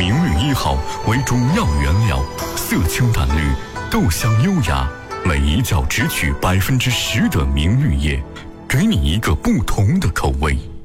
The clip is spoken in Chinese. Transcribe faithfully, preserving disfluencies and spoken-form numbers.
明绿一号为主要原料，色清淡绿，豆香优雅，每一角只取百分之十的明绿叶，给你一个不同的口味。